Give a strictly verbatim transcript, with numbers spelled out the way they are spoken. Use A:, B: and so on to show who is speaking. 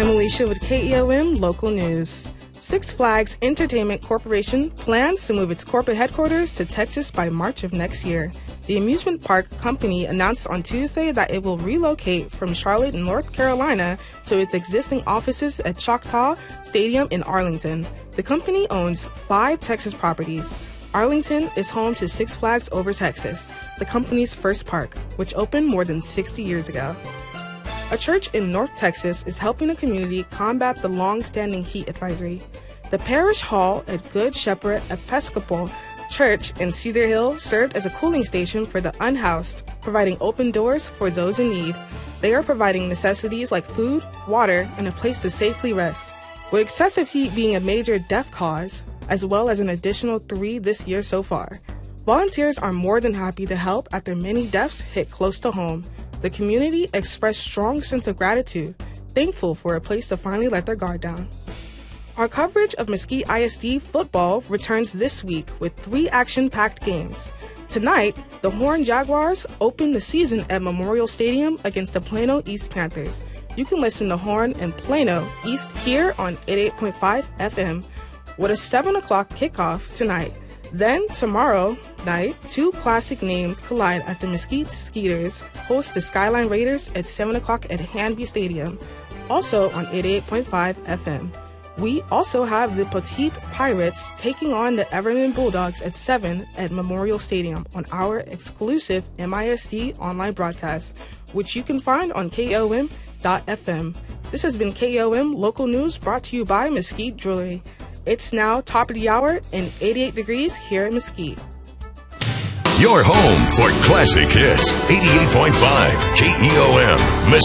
A: I'm Alicia with K E O M Local News. Six Flags Entertainment Corporation plans to move its corporate headquarters to Texas by March of next year. The amusement park company announced on Tuesday that it will relocate from Charlotte, North Carolina, to its existing offices at Choctaw Stadium in Arlington. The company owns five Texas properties. Arlington is home to Six Flags Over Texas, the company's first park, which opened more than sixty years ago. A church in North Texas is helping the community combat the long-standing heat advisory. The parish hall at Good Shepherd Episcopal Church in Cedar Hill served as a cooling station for the unhoused, providing open doors for those in need. They are providing necessities like food, water, and a place to safely rest. With excessive heat being a major death cause, as well as an additional three this year so far, volunteers are more than happy to help after many deaths hit close to home. The community expressed strong sense of gratitude, thankful for a place to finally let their guard down. Our coverage of Mesquite I S D football returns this week with three action-packed games. Tonight, the Horned Jaguars open the season at Memorial Stadium against the Plano East Panthers. You can listen to Horn and Plano East here on eighty-eight point five F M with a seven o'clock kickoff tonight. Then, tomorrow night, two classic names collide as the Mesquite Skeeters host the Skyline Raiders at seven o'clock at Hanby Stadium, also on eighty-eight point five F M. We also have the Petite Pirates taking on the Everman Bulldogs at seven at Memorial Stadium on our exclusive M I S D online broadcast, which you can find on K O M dot F M. This has been K O M Local News brought to you by Mesquite Jewelry. It's now top of the hour and eighty-eight degrees here in Mesquite.
B: Your home for classic hits, eighty-eight point five K E O M.